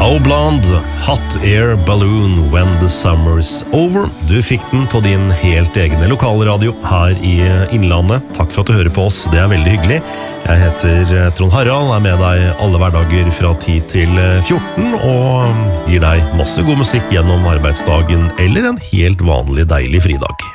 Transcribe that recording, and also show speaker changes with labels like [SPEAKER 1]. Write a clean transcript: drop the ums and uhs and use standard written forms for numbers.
[SPEAKER 1] Oh Blonde, Hot Air Balloon When the Summer's Over. Du fikk den på din helt egne lokalradio her i Innlandet. Takk for at du hører på oss, det veldig hyggelig. Jeg heter Trond Harald, med deg alle hverdager fra 10 til 14 og gir deg masse god musikk gjennom arbeidsdagen eller en helt vanlig deilig fridag.